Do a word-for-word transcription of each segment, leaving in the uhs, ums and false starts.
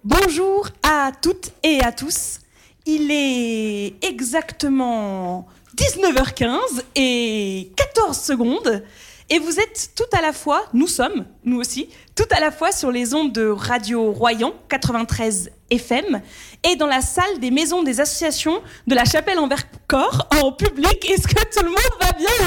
Bonjour à toutes et à tous. Il est exactement dix-neuf heures quinze et quatorze secondes. Et vous êtes tout à la fois, nous sommes, nous aussi, tout à la fois sur les ondes de Radio Royan, quatre-vingt-treize F M, et dans la salle des maisons des associations de la Chapelle en Vercors, en public. Est-ce que tout le monde va bien ?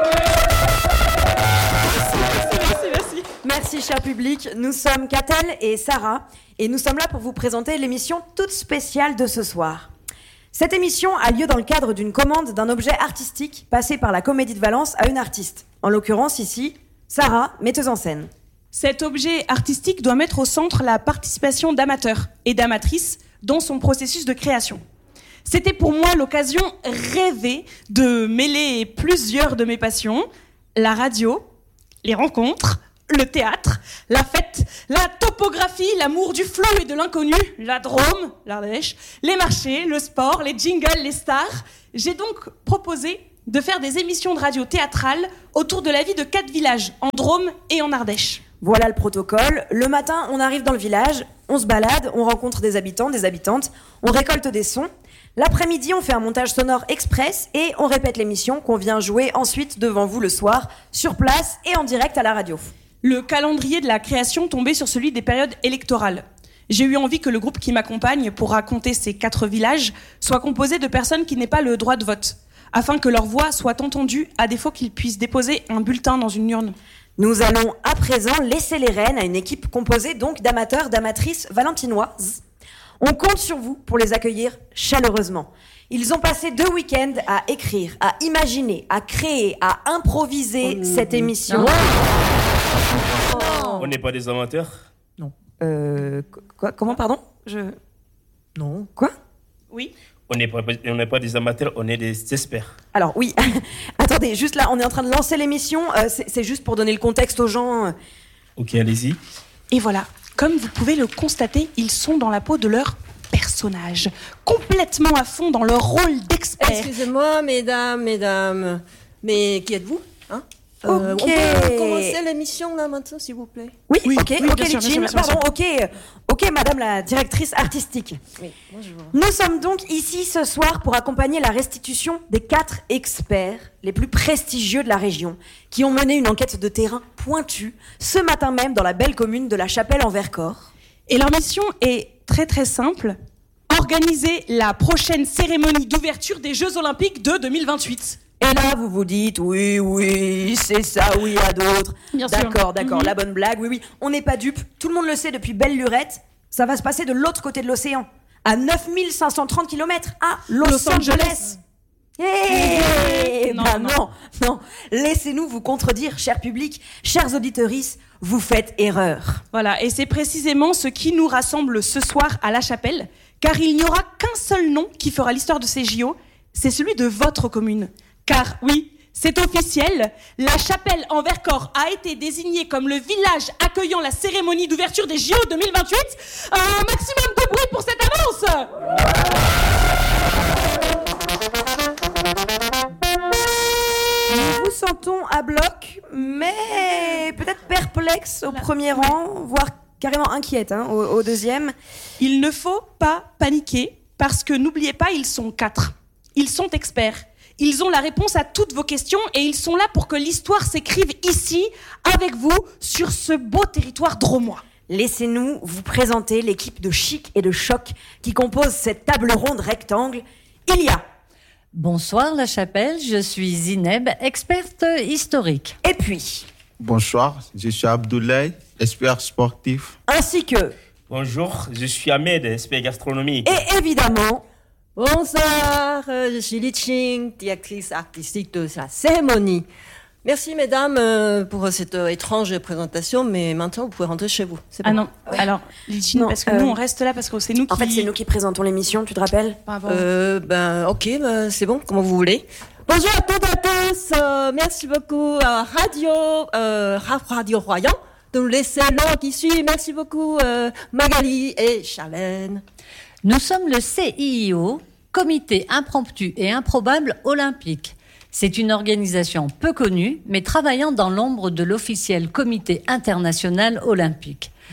Merci, merci, merci. Merci, cher public. Nous sommes Catel et Sarah, et nous sommes là pour vous présenter l'émission toute spéciale de ce soir. Cette émission a lieu dans le cadre d'une commande d'un objet artistique passé par la Comédie de Valence à une artiste. En l'occurrence ici, Sarah, metteuse en scène. Cet objet artistique doit mettre au centre la participation d'amateurs et d'amatrices dans son processus de création. C'était pour moi l'occasion rêvée de mêler plusieurs de mes passions, la radio, les rencontres, le théâtre, la fête, la topographie, l'amour du flou et de l'inconnu, la Drôme, l'Ardèche, les marchés, le sport, les jingles, les stars. J'ai donc proposé de faire des émissions de radio théâtrales autour de la vie de quatre villages, en Drôme et en Ardèche. Voilà le protocole. Le matin, on arrive dans le village, on se balade, on rencontre des habitants, des habitantes, on récolte des sons. L'après-midi, on fait un montage sonore express et on répète l'émission qu'on vient jouer ensuite devant vous le soir, sur place et en direct à la radio. Le calendrier de la création tombait sur celui des périodes électorales. J'ai eu envie que le groupe qui m'accompagne pour raconter ces quatre villages soit composé de personnes qui n'aient pas le droit de vote, afin que leur voix soit entendue à défaut qu'ils puissent déposer un bulletin dans une urne. Nous allons à présent laisser les rênes à une équipe composée donc d'amateurs, d'amatrices valentinoises. On compte sur vous pour les accueillir chaleureusement. Ils ont passé deux week-ends à écrire, à imaginer, à créer, à improviser mmh, cette émission. Oh. On n'est pas des amateurs ? Non. Euh, quoi, comment, pardon ? Je... Non. Quoi ? Oui. On n'est pas, on n'est pas des amateurs, on est des experts. Alors oui, attendez, juste là, on est en train de lancer l'émission, euh, c'est, c'est juste pour donner le contexte aux gens. Ok, allez-y. Et voilà, comme vous pouvez le constater, ils sont dans la peau de leur personnage, complètement à fond dans leur rôle d'expert. Excusez-moi, mesdames, mesdames, mais qui êtes-vous, hein ? Euh, ok. On peut commencer l'émission là maintenant, s'il vous plaît. Oui, oui, ok, oui, ok, bien sûr, bien sûr, bien sûr, pardon, bien sûr. ok, ok, madame la directrice artistique. Oui, bonjour. Nous sommes donc ici ce soir pour accompagner la restitution des quatre experts les plus prestigieux de la région, qui ont mené une enquête de terrain pointue ce matin même dans la belle commune de la Chapelle en Vercors. Et leur mission est très très simple, organiser la prochaine cérémonie d'ouverture des Jeux Olympiques de deux mille vingt-huit. Et là, vous vous dites, oui, oui, c'est ça, oui, à d'autres. Bien sûr. D'accord, d'accord, Mm-hmm. la bonne blague, oui, oui. On n'est pas dupes, tout le monde le sait depuis belle lurette. Ça va se passer de l'autre côté de l'océan, à neuf mille cinq cent trente kilomètres, à Los, Los Angeles. Angeles. Eh Non, ben non. non, non, laissez-nous vous contredire, cher public, chers auditrices, vous faites erreur. Voilà, et c'est précisément ce qui nous rassemble ce soir à la Chapelle, car il n'y aura qu'un seul nom qui fera l'histoire de ces J O, c'est celui de votre commune. Car oui, c'est officiel, la Chapelle en Vercors a été désignée comme le village accueillant la cérémonie d'ouverture des J O deux mille vingt-huit. Un maximum de bruit pour cette annonce. Nous vous sentons à bloc, mais peut-être perplexe au premier rang, voire carrément inquiète hein, au, au deuxième. Il ne faut pas paniquer, parce que n'oubliez pas, ils sont quatre. Ils sont experts. Ils ont la réponse à toutes vos questions et ils sont là pour que l'histoire s'écrive ici, avec vous, sur ce beau territoire drômois. Laissez-nous vous présenter l'équipe de chic et de choc qui compose cette table ronde rectangle. Il y a... Bonsoir la Chapelle, je suis Zineb, experte historique. Et puis... Bonsoir, je suis Abdoulaye, expert sportif. Ainsi que... Bonjour, je suis Ahmed, expert gastronomique. Et évidemment... Bonsoir, euh, je suis Li Ching, directrice artistique de la cérémonie. Merci mesdames euh, pour cette euh, étrange présentation, mais maintenant vous pouvez rentrer chez vous. C'est Ah bon. non, Ouais. alors, Lichine, Non, parce que euh, nous, on reste là parce que c'est nous qui... En fait, c'est nous qui présentons l'émission, tu te rappelles ? Bravo. Euh, ben ok, ben, c'est bon, comment vous voulez. Bonjour à toutes et à tous, euh, merci beaucoup à Radio, euh, Radio Royan de nous laisser l'heure qui suit. Merci beaucoup euh, Magali et Charlène. Nous sommes le C I O, Comité Impromptu et Improbable Olympique. C'est une organisation peu connue, mais travaillant dans l'ombre de l'officiel Comité International Olympique.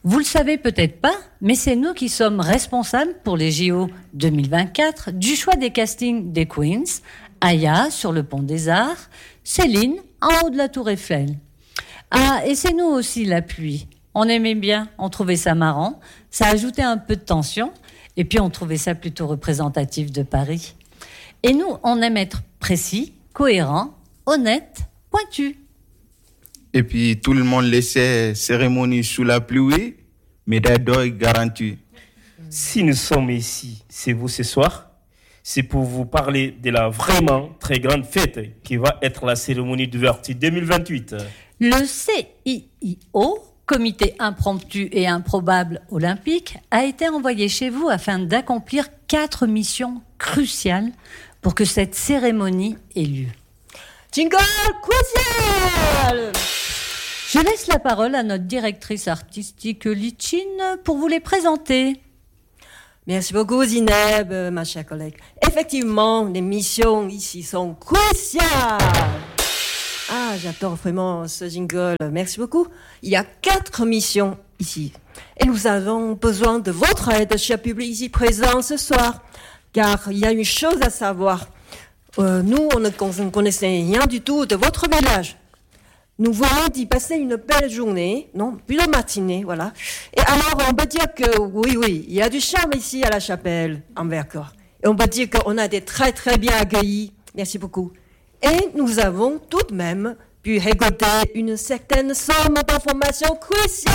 Vous le savez peut-être pas, mais c'est nous qui sommes responsables pour les J O deux mille vingt-quatre du choix des castings des Queens, Aya sur le pont des Arts, Céline en haut de la Tour Eiffel. Ah, et c'est nous aussi la pluie. On aimait bien, on trouvait ça marrant, ça ajoutait un peu de tension, et puis on trouvait ça plutôt représentatif de Paris. Et nous, on aime être précis, cohérent, honnête, pointu. Et puis tout le monde laissait cérémonie sous la pluie, médaille d'or garantie. Si nous sommes ici, c'est vous ce soir, c'est pour vous parler de la vraiment très grande fête qui va être la cérémonie d'ouverture deux mille vingt-huit. Le C I I O, Comité impromptu et improbable olympique, a été envoyé chez vous afin d'accomplir quatre missions cruciales pour que cette cérémonie ait lieu. Jingle crucial! Je laisse la parole à notre directrice artistique Lichine pour vous les présenter. Merci beaucoup Zineb, ma chère collègue. Effectivement, les missions ici sont cruciales. Ah, j'adore vraiment ce jingle. Merci beaucoup. Il y a quatre missions ici. Et nous avons besoin de votre aide, cher public ici présent ce soir. Car il y a une chose à savoir. Euh, nous, on ne connaissait rien du tout de votre village. Nous voulons y passer une belle journée, non, plutôt matinée, voilà. Et alors, on peut dire que, oui, oui, il y a du charme ici à la chapelle, en Vercors. Et on peut dire qu'on a été très, très bien accueillis. Merci beaucoup. Et nous avons tout de même pu récolter une certaine somme d'informations cruciales.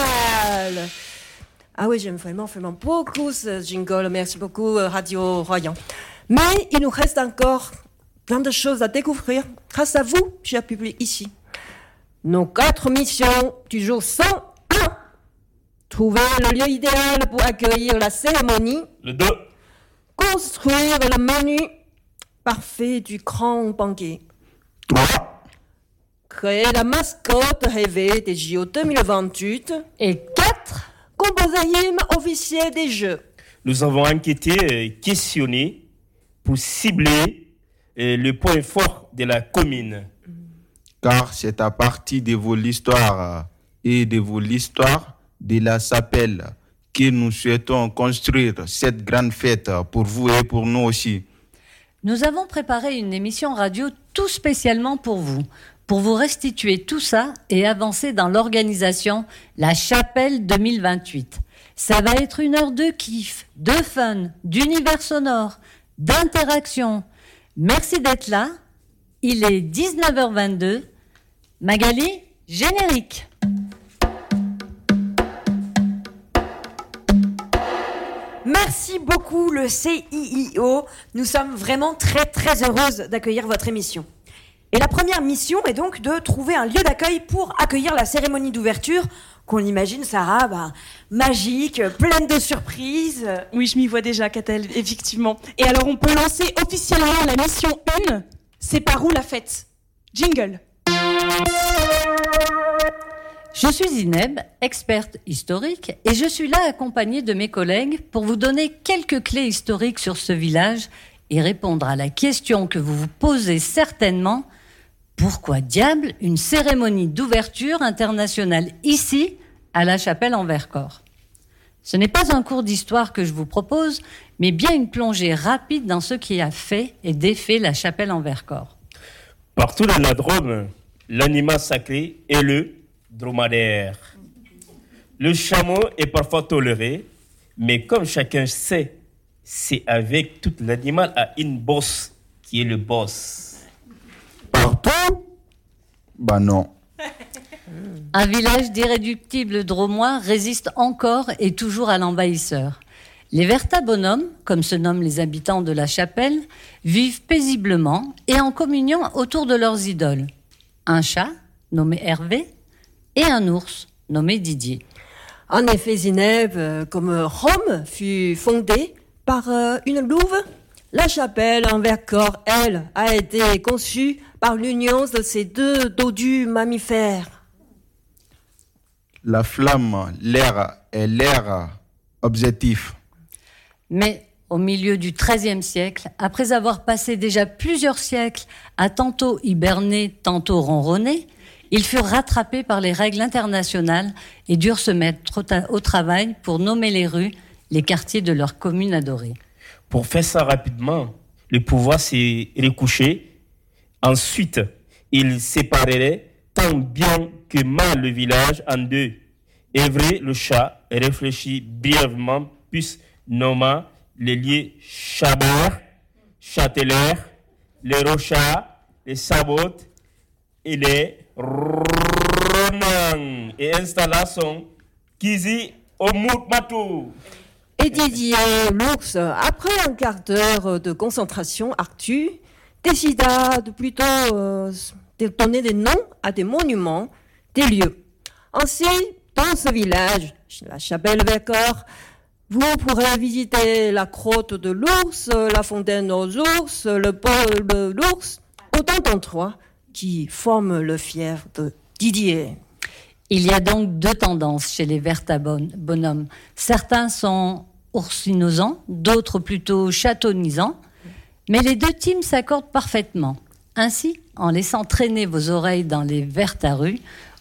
Ah oui, j'aime vraiment, vraiment beaucoup ce jingle. Merci beaucoup, Radio Royan. Mais il nous reste encore plein de choses à découvrir grâce à vous, cher public, ici. Nos quatre missions du jour sont un. Trouver le lieu idéal pour accueillir la cérémonie. Le deux. Construire le menu parfait du grand banquet. trois. Créer la mascotte rêvée des J O deux mille vingt-huit. Et quatre. Composer l'hymne officiel des Jeux. Nous avons enquêté et questionné pour cibler euh, le point fort de la commune. Car c'est à partir de vos histoires et de vos histoires de la chapelle que nous souhaitons construire cette grande fête pour vous et pour nous aussi. Nous avons préparé une émission radio tout spécialement pour vous, pour vous restituer tout ça et avancer dans l'organisation La Chapelle deux mille vingt-huit. Ça va être une heure de kiff, de fun, d'univers sonore, d'interaction. Merci d'être là. Il est dix-neuf heures vingt-deux. Magali, générique. Merci beaucoup le C I I O. Nous sommes vraiment très très heureuses d'accueillir votre émission. Et la première mission est donc de trouver un lieu d'accueil pour accueillir la cérémonie d'ouverture qu'on imagine, Sarah, bah, magique, pleine de surprises. Oui, je m'y vois déjà, Catel, effectivement. Et alors, on peut lancer officiellement la mission un. C'est par où la fête? Jingle. Je suis Zineb, experte historique, et je suis là accompagnée de mes collègues pour vous donner quelques clés historiques sur ce village et répondre à la question que vous vous posez certainement: pourquoi diable une cérémonie d'ouverture internationale ici, à la Chapelle en Vercors? Ce n'est pas un cours d'histoire que je vous propose, mais bien une plongée rapide dans ce qui a fait et défait la Chapelle en Vercors. Partout dans la Drôme, l'animal sacré est le dromadaire. Le chameau est parfois toléré, mais comme chacun sait, c'est avec tout l'animal à une bosse qui est le boss. Partout? Bah non. Un village d'irréductibles dromois résiste encore et toujours à l'envahisseur. Les Verta bonhommes, comme se nomment les habitants de la chapelle, vivent paisiblement et en communion autour de leurs idoles. Un chat, nommé Hervé, et un ours, nommé Didier. En effet, Zineb, euh, comme Rome fut fondée par euh, une louve, la chapelle en Vercors, elle, a été conçue par l'union de ces deux dodus mammifères. La flamme, l'air et l'air objectif. Mais au milieu du treizième siècle, après avoir passé déjà plusieurs siècles à tantôt hiberner, tantôt ronronner, Ils furent rattrapés par les règles internationales et durent se mettre au, ta- au travail pour nommer les rues, les quartiers de leur commune adorée. Pour faire ça rapidement, le pouvoir s'est recouché. Ensuite, il séparerait tant bien que mal le village en deux. Évry, le chat, réfléchit brièvement, puis nomma les lieux Chabert, Châteler, les Rochas, les Sabots et les Ronan et installa son Kizi au Moutmatou. Et Didier l'ours, après un quart d'heure de concentration, Arthur décida de plutôt euh, de donner des noms à des monuments, des lieux. Ainsi, dans ce village, la Chapelle-Vercors, vous pourrez visiter la crotte de l'ours, la fontaine aux ours, le pôle de l'ours, autant d'endroits qui forment le fief de Didier. Il y a donc deux tendances chez les Vertabon- bonhommes. Certains sont oursinosants, d'autres plutôt chatonisants, mais les deux teams s'accordent parfaitement. Ainsi, en laissant traîner vos oreilles dans les Vertarus,